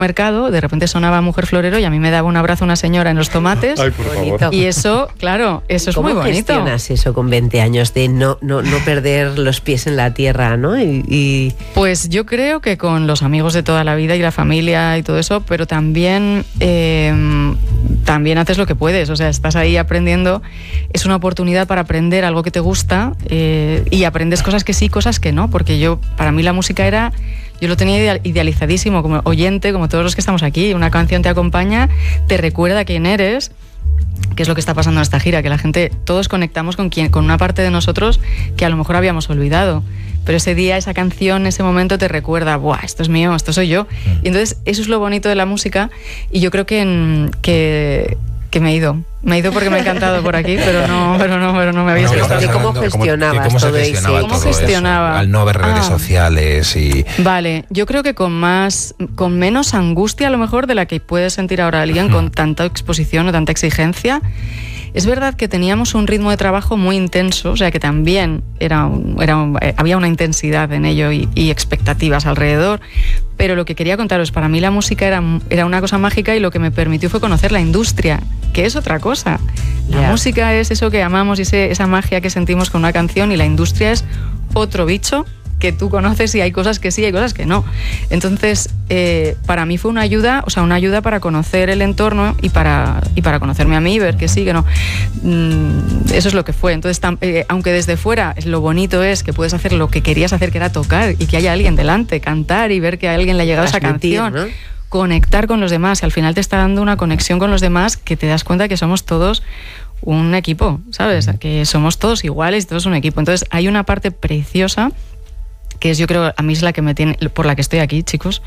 mercado, de repente sonaba Mujer Florero y a mí me daba un abrazo una señora en los tomates. Ay, por favor. Y eso, claro, eso es muy bonito. ¿Cómo gestionas eso con 20 años de no perder los pies en la tierra, ¿no? Pues yo creo que con los amigos de toda la vida y la familia y todo eso, pero también haces lo que puedes, o sea, estás ahí aprendiendo, es una oportunidad para aprender algo que te gusta y aprendes cosas que sí, cosas que no, porque para mí la música yo lo tenía idealizadísimo como oyente, como todos los que estamos aquí. Una canción te acompaña, te recuerda quién eres, que es lo que está pasando en esta gira, que la gente, todos conectamos con una parte de nosotros que a lo mejor habíamos olvidado. Pero ese día, esa canción, ese momento te recuerda, ¡buah, esto es mío, esto soy yo! Y entonces eso es lo bonito de la música y yo creo que me he ido. Me he ido porque me ha encantado por aquí, pero no me había escuchado. ¿Cómo gestionabas todo eso? ¿Cómo gestionaba? Al no ver redes sociales y... Vale, yo creo que con menos angustia a lo mejor de la que puede sentir ahora alguien con tanta exposición o tanta exigencia. Es verdad que teníamos un ritmo de trabajo muy intenso, o sea que también había una intensidad en ello y expectativas alrededor, pero lo que quería contaros, para mí la música era una cosa mágica y lo que me permitió fue conocer la industria, que es otra cosa. La música es eso que amamos y esa magia que sentimos con una canción, y la industria es otro bicho que tú conoces y hay cosas que sí, hay cosas que no. Entonces, para mí fue una ayuda para conocer el entorno y para conocerme a mí, ver que sí, que no. Eso es lo que fue. Entonces, aunque desde fuera lo bonito es que puedes hacer lo que querías hacer, que era tocar, y que haya alguien delante, cantar y ver que a alguien le ha llegado esa canción, ¿no? Conectar con los demás, y al final te está dando una conexión con los demás que te das cuenta que somos todos un equipo, ¿sabes? Que somos todos iguales y todos un equipo. Entonces, hay una parte preciosa que es, yo creo, a mí es la que me tiene, por la que estoy aquí, chicos.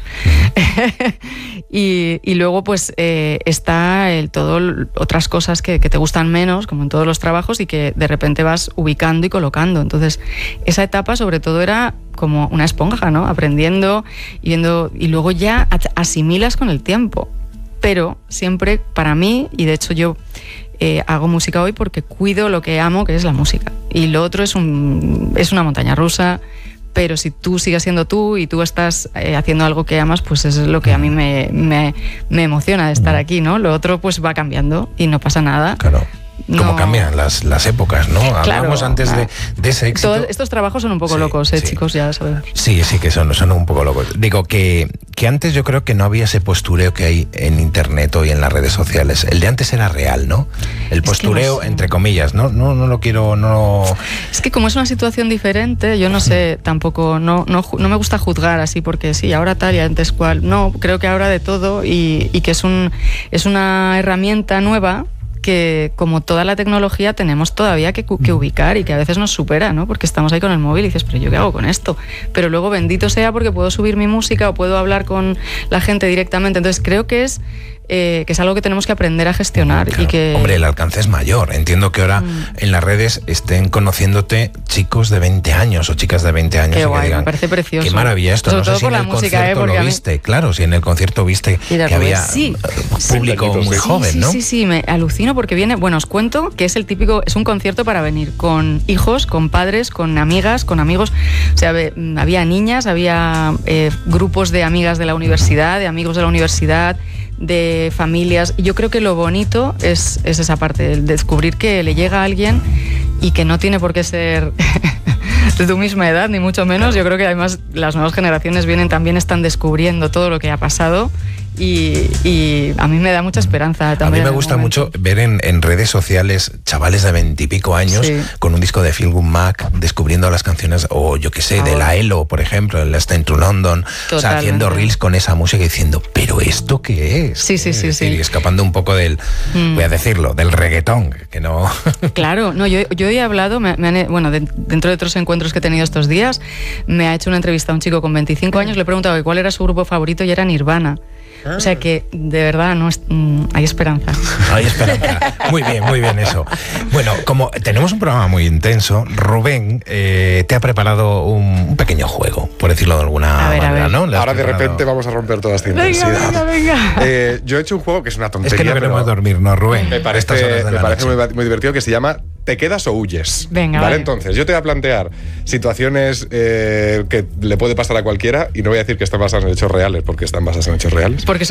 y luego pues está otras cosas que te gustan menos, como en todos los trabajos, y que de repente vas ubicando y colocando. Entonces, esa etapa sobre todo era como una esponja, ¿no? Aprendiendo y viendo, y luego ya asimilas con el tiempo. Pero siempre para mí, y de hecho yo hago música hoy porque cuido lo que amo, que es la música. Y lo otro es una montaña rusa. Pero si tú sigues siendo tú y tú estás haciendo algo que amas, pues eso es lo que a mí me emociona de estar aquí, ¿no? Lo otro pues va cambiando y no pasa nada. Claro. Cómo cambian las épocas, ¿no? Claro, hablábamos antes de ese éxito. Todos estos trabajos son un poco locos, chicos, ya sabes. Sí, que son un poco locos. Digo que antes yo creo que no había ese postureo que hay en internet o y en las redes sociales. El de antes era real, ¿no? El postureo, entre comillas, no lo quiero, no... Es que como es una situación diferente, yo no sé, tampoco, no me gusta juzgar así, porque sí, ahora tal y antes cual. No, creo que ahora de todo y que es una herramienta nueva que, como toda la tecnología, tenemos todavía que ubicar, y que a veces nos supera, ¿no? Porque estamos ahí con el móvil y dices, pero ¿yo qué hago con esto? Pero luego, bendito sea, porque puedo subir mi música o puedo hablar con la gente directamente. Entonces creo que es algo que tenemos que aprender a gestionar. Claro. Y que... Hombre, el alcance es mayor. Entiendo que ahora en las redes estén conociénte chicos de 20 años o chicas de 20 años. Qué guay, que digan, me parece precioso. Qué maravilla esto. Sobre no todo sé si por en la el música, concierto lo viste. Claro, si en el concierto viste que había público muy joven, ¿no? Sí, me alucino porque viene... Bueno, os cuento que es es un concierto para venir con hijos, con padres, con amigas, con amigos. O sea, había niñas, había grupos de amigas de la universidad, de amigos de la universidad, de familias. Y yo creo que lo bonito es esa parte, el descubrir que le llega a alguien y que no tiene por qué ser de tu misma edad, ni mucho menos. Yo creo que además las nuevas generaciones están descubriendo todo lo que ha pasado. Y a mí me da mucha esperanza también. A mí me gusta mucho ver en redes sociales chavales de 20 y pico años con un disco de Feel Good Mac descubriendo las canciones, o yo qué sé, de la ELO, por ejemplo, el Last Time to London, o sea, haciendo reels con esa música y diciendo, ¿pero esto qué es? Sí. Y escapando un poco del, voy a decirlo, del reggaetón, que no... Claro, no, yo he hablado, dentro de otros encuentros que he tenido estos días, me ha hecho una entrevista a un chico con 25 años, le he preguntado cuál era su grupo favorito y era Nirvana. O sea que, de verdad, hay esperanza. Hay esperanza. Muy bien eso. Bueno, como tenemos un programa muy intenso, Rubén te ha preparado un pequeño juego, por decirlo de alguna manera, ¿no? Ahora de repente vamos a romper toda esta intensidad. Venga. Yo he hecho un juego que es una tontería. Es que no queremos dormir, ¿no, Rubén? Me parece muy divertido, que se llama ¿Te quedas o huyes? Venga, vale. Entonces, yo te voy a plantear situaciones que le puede pasar a cualquiera, y no voy a decir que están basadas en hechos reales, porque están basadas en hechos reales. Porque